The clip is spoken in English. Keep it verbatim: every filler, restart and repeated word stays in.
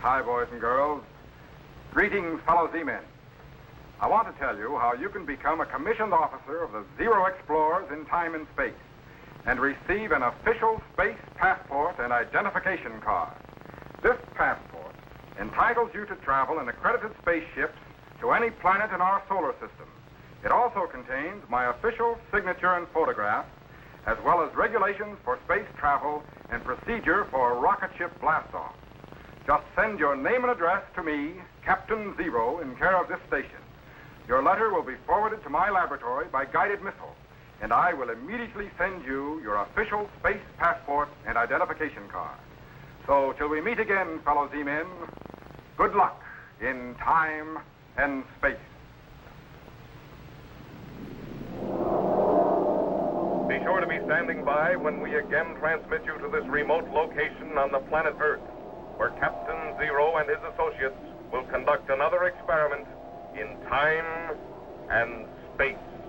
Hi, boys and girls. Greetings, fellow Z-Men. I want to tell you how you can become a commissioned officer of the Zero Explorers in time and space and receive an official space passport and identification card. This passport entitles you to travel in accredited spaceships to any planet in our solar system. It also contains my official signature and photograph, as well as regulations for space travel and procedure for rocket ship blast-off. Just send your name and address to me, Captain Zero, in care of this station. Your letter will be forwarded to my laboratory by guided missile, and I will immediately send you your official space passport and identification card. So, till we meet again, fellow Z-Men, good luck in time and space. Be sure to be standing by when we again transmit you to this remote location on the planet Earth, where Captain Zero and his associates will conduct another experiment in time and space.